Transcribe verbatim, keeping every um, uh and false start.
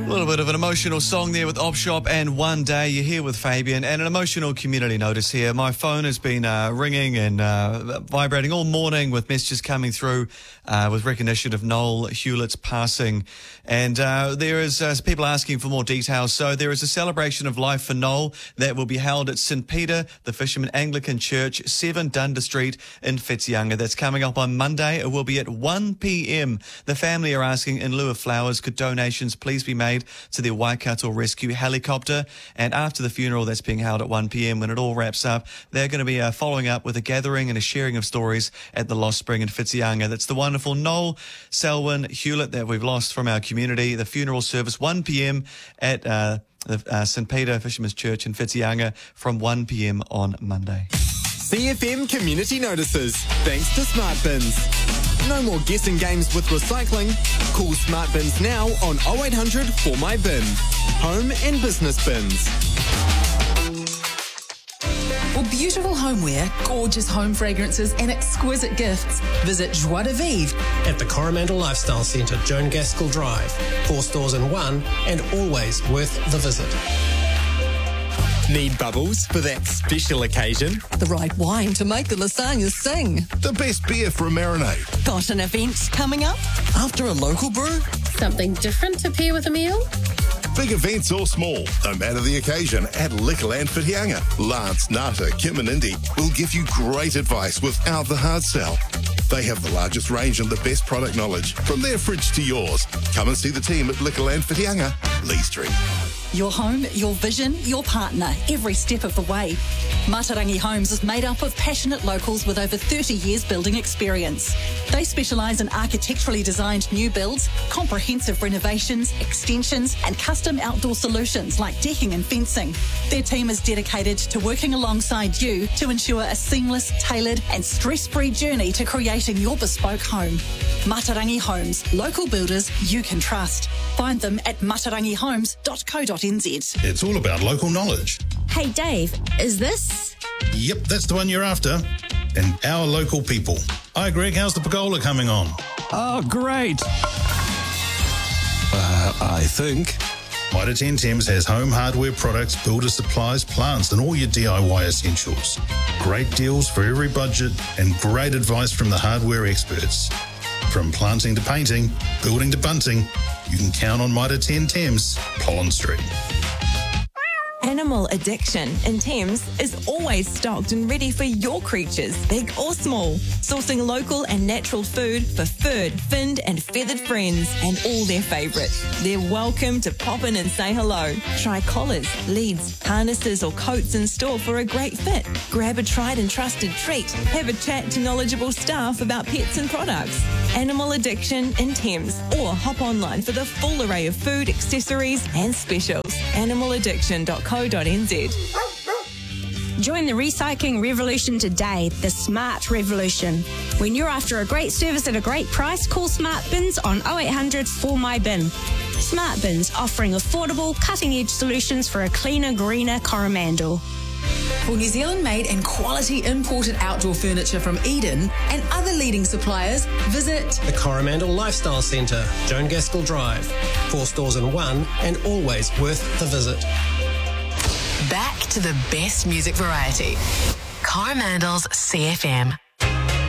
little bit of an emotional song there with Op Shop and One Day. You're here with Fabian, and an emotional community notice here. My phone has been uh, ringing and uh, vibrating all morning with messages coming through uh, with recognition of Noel Hewlett's passing. And uh, there is uh, people asking for more details. So there is a celebration of life for Noel that will be held at Saint Peter, the Fisherman Anglican Church, seven Dundas Street in Whitianga. That's coming up on Monday. It will be at one p.m. The family are asking, in lieu of flowers, could donations please be made to their Waikato Rescue helicopter. And after the funeral that's being held at one p.m, when it all wraps up, they're going to be uh, following up with a gathering and a sharing of stories at the Lost Spring in Whitianga. That's the wonderful Noel Selwyn Hewlett that we've lost from our community. The funeral service one p.m. at uh, the uh, Saint Peter Fisherman's Church in Whitianga from one p.m. on Monday. C F M Community Notices, thanks to Smart Bins. No more guessing games with recycling. Call Smart Bins now on oh eight hundred four my bin. Home and business bins. For beautiful homeware, gorgeous home fragrances and exquisite gifts, visit Joie de Vivre at the Coromandel Lifestyle Centre, Joan Gaskell Drive. Four stores in one and always worth the visit. Need bubbles for that special occasion? The right wine to make the lasagna sing. The best beer for a marinade. Got an event coming up? After a local brew? Something different to pair with a meal? Big events or small, no matter the occasion, at Liquorland Whitianga. Lance, Nata, Kim and Indy will give you great advice without the hard sell. They have the largest range and the best product knowledge, from their fridge to yours. Come and see the team at Liquorland Whitianga, Lee Street. Your home, your vision, your partner, every step of the way. Matarangi Homes is made up of passionate locals with over thirty years building experience. They specialise in architecturally designed new builds, comprehensive renovations, extensions and custom outdoor solutions like decking and fencing. Their team is dedicated to working alongside you to ensure a seamless, tailored and stress-free journey to creating your bespoke home. Matarangi Homes, local builders you can trust. Find them at matarangi homes dot co dot n z. It's all about local knowledge. Hey Dave, is this? Yep, that's the one you're after. And our local people. Hi Greg, how's the pergola coming on? Oh, great. Uh, I think. Mitre ten Thames has home hardware products, builder supplies, plants and all your D I Y essentials. Great deals for every budget and great advice from the hardware experts. From planting to painting, building to bunting, you can count on Mitre ten Thames, Pollen Street. Animal Addiction in Thames is always stocked and ready for your creatures, big or small. Sourcing local and natural food for furred, finned and feathered friends and all their favourites. They're welcome to pop in and say hello. Try collars, leads, harnesses or coats in store for a great fit. Grab a tried and trusted treat. Have a chat to knowledgeable staff about pets and products. Animal Addiction in Thames, or hop online for the full array of food, accessories and specials. animal addiction dot co dot n z. Join the recycling revolution today, the Smart Revolution. When you're after a great service at a great price, call Smart Bins on oh eight hundred four my bin. Smart Bins, offering affordable, cutting-edge solutions for a cleaner, greener Coromandel. For New Zealand-made and quality imported outdoor furniture from Eden and other leading suppliers, visit The Coromandel Lifestyle Centre, Joan Gaskell Drive. Four stores in one and always worth the visit. Back to the best music variety. Coromandel's C F M.